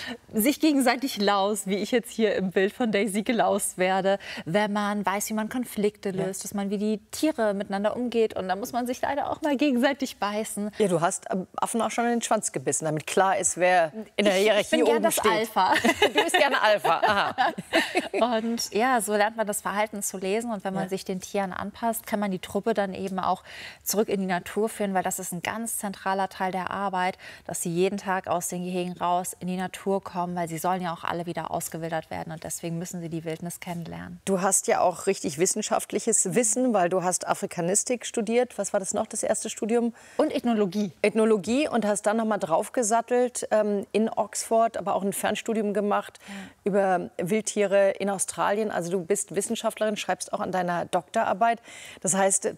sich gegenseitig laust, wie ich jetzt hier im Bild von Daisy gelaust werde, wenn man weiß, wie man Konflikte löst, dass man wie die Tiere miteinander umgeht. Und da muss man sich leider auch mal gegenseitig beißen. Ja, du hast Affen auch schon in den Schwanz gebissen, damit klar ist, wer in der Hierarchie oben steht. Ich bin gern das Alpha. Du bist gerne Alpha. Aha. Und ja, so lernt man das Verhalten zu lesen. Und wenn man sich den Tieren anpasst, kann man die Truppe dann eben auch zurück in die Natur führen, weil das ist ein ganz zentraler Teil der Arbeit, dass sie jeden Tag aus den Gehegen raus in die Natur kommen, weil sie sollen ja auch alle wieder ausgewildert werden. Und deswegen müssen sie die Wildnis kennenlernen. Du hast ja auch richtig wissenschaftliches Wissen, weil du hast Afrikanistik studiert. Was war das noch, das erste Studium? Und Ethnologie. Ethnologie und hast dann noch mal draufgesattelt in Oxford, aber auch ein Fernstudium gemacht über Wildtiere in Australien. Also du bist Wissenschaftlerin, schreibst auch an deiner Doktorarbeit. Das heißt,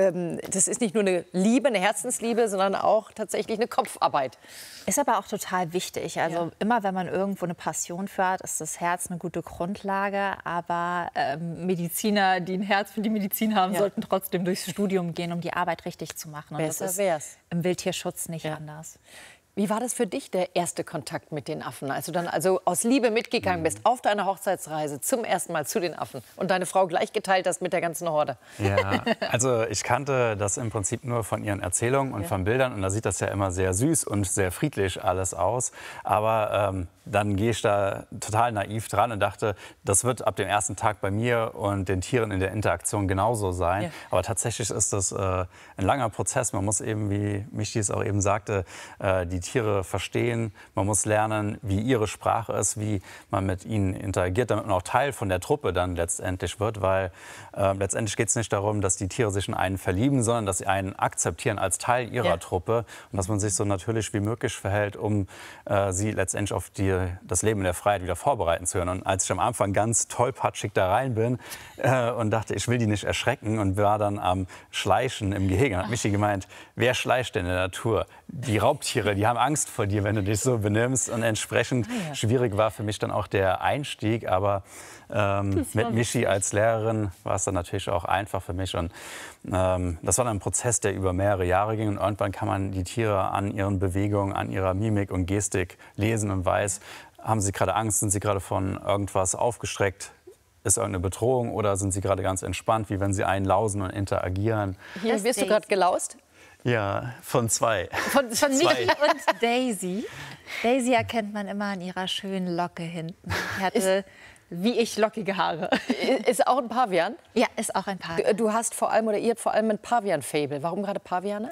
das ist nicht nur eine Liebe, eine Herzensliebe, sondern auch tatsächlich eine Kopfarbeit. Ist aber auch total wichtig. Also immer, wenn man irgendwo eine Passion für hat, ist das Herz eine gute Grundlage. Aber Mediziner, die ein Herz für die Medizin haben, sollten trotzdem durchs Studium gehen, um die Arbeit richtig zu machen. Und Besser das ist wär's. im Wildtierschutz nicht anders. Wie war das für dich, der erste Kontakt mit den Affen? Als du dann also aus Liebe mitgegangen bist auf deiner Hochzeitsreise zum ersten Mal zu den Affen und deine Frau gleich geteilt hast mit der ganzen Horde? Ja, also ich kannte das im Prinzip nur von ihren Erzählungen und von Bildern. Und da sieht das ja immer sehr süß und sehr friedlich alles aus. Aber dann gehe ich da total naiv dran und dachte, das wird ab dem ersten Tag bei mir und den Tieren in der Interaktion genauso sein. Ja. Aber tatsächlich ist das ein langer Prozess. Man muss eben, wie Michi es auch eben sagte, die Tiere verstehen. Man muss lernen, wie ihre Sprache ist, wie man mit ihnen interagiert, damit man auch Teil von der Truppe dann letztendlich wird. Weil letztendlich geht es nicht darum, dass die Tiere sich in einen verlieben, sondern dass sie einen akzeptieren als Teil ihrer Truppe und dass man sich so natürlich wie möglich verhält, um sie letztendlich auf das Leben in der Freiheit wieder vorbereiten zu können. Und als ich am Anfang ganz tollpatschig da rein bin und dachte, ich will die nicht erschrecken und war dann am Schleichen im Gehege, hat Michi gemeint, wer schleicht denn in der Natur? Die Raubtiere, die haben Angst vor dir, wenn du dich so benimmst. Und entsprechend schwierig war für mich dann auch der Einstieg. Aber mit Michi als Lehrerin war es dann natürlich auch einfach für mich. Und das war dann ein Prozess, der über mehrere Jahre ging. Und irgendwann kann man die Tiere an ihren Bewegungen, an ihrer Mimik und Gestik lesen und weiß, haben sie gerade Angst, sind sie gerade von irgendwas aufgeschreckt, ist irgendeine Bedrohung oder sind sie gerade ganz entspannt, wie wenn sie einlausen und interagieren. Hier wirst du gerade gelaust? Ja, von zwei. Von Michi und Daisy. Daisy erkennt man immer an ihrer schönen Locke hinten. Die hatte, wie ich, lockige Haare. Ist auch ein Pavian? Ja, ist auch ein Pavian. Du hast vor allem, oder ihr habt vor allem ein Pavian-Fable. Warum gerade Paviane?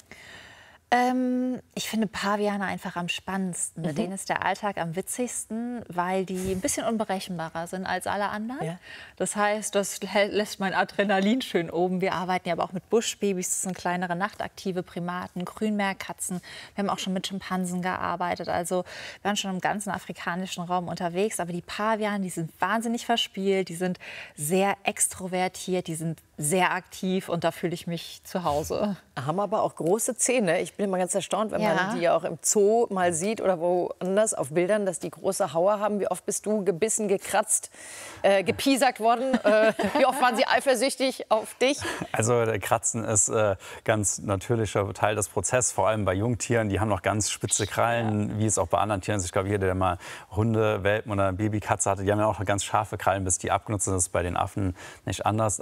Ich finde Paviane einfach am spannendsten. Mit denen ist der Alltag am witzigsten, weil die ein bisschen unberechenbarer sind als alle anderen. Ja. Das heißt, das lässt mein Adrenalin schön oben. Wir arbeiten ja aber auch mit Buschbabys, das sind kleinere nachtaktive Primaten, Grünmeerkatzen. Wir haben auch schon mit Schimpansen gearbeitet. Also wir waren schon im ganzen afrikanischen Raum unterwegs. Aber die Paviane, die sind wahnsinnig verspielt, die sind sehr extrovertiert, die sind sehr aktiv und da fühle ich mich zu Hause. Haben aber auch große Zähne. Ich bin immer ganz erstaunt, wenn man die ja auch im Zoo mal sieht oder woanders auf Bildern, dass die große Hauer haben. Wie oft bist du gebissen, gekratzt, gepiesackt worden? Wie oft waren sie eifersüchtig auf dich? Also Kratzen ist ganz natürlicher Teil des Prozesses, vor allem bei Jungtieren. Die haben noch ganz spitze Krallen, wie es auch bei anderen Tieren ist. Ich glaube, jeder, der mal Hunde, Welpen oder eine Babykatze hatte, die haben ja auch noch ganz scharfe Krallen, bis die abgenutzt sind. Das ist bei den Affen nicht anders.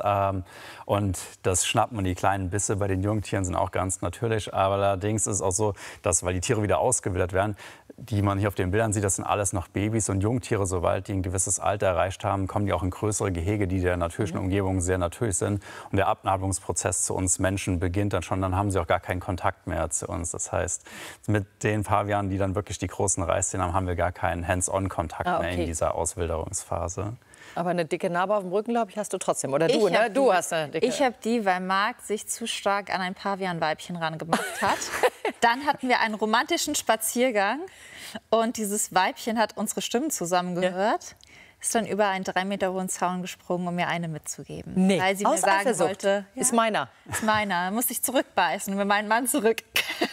Und das Schnappen und die kleinen Bisse bei den Jungtieren sind auch ganz natürlich. Aber allerdings ist es auch so, dass, weil die Tiere wieder ausgewildert werden, die man hier auf den Bildern sieht, das sind alles noch Babys und Jungtiere. Sobald die ein gewisses Alter erreicht haben, kommen die auch in größere Gehege, die der natürlichen Umgebung sehr natürlich sind. Und der Abnabelungsprozess zu uns Menschen beginnt dann schon. Dann haben sie auch gar keinen Kontakt mehr zu uns. Das heißt, mit den Pavianen, die dann wirklich die großen Reißzähne haben, haben wir gar keinen Hands-on-Kontakt mehr in dieser Auswilderungsphase. Aber eine dicke Narbe auf dem Rücken, glaube ich, hast du trotzdem. Oder du, ne? Du hast eine dicke. Ich habe die, weil Marc sich zu stark an ein Pavianweibchen rangemacht hat. Dann hatten wir einen romantischen Spaziergang und dieses Weibchen hat unsere Stimmen zusammengehört. Ist dann über einen 3 Meter hohen Zaun gesprungen, um mir eine mitzugeben. Nee, weil sie mir sagen wollte, ist meiner. Ist meiner. Muss ich zurückbeißen und mir meinen Mann zurück.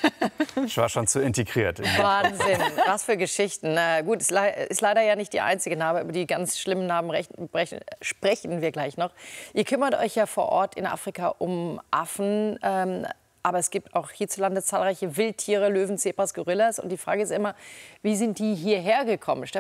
Ich war schon zu integriert. Wahnsinn, was für Geschichten. Na gut, ist leider ja nicht die einzige Narbe. Über die ganz schlimmen Narben sprechen wir gleich noch. Ihr kümmert euch ja vor Ort in Afrika um Affen. Aber es gibt auch hierzulande zahlreiche Wildtiere, Löwen, Zebras, Gorillas. Und die Frage ist immer, wie sind die hierher gekommen?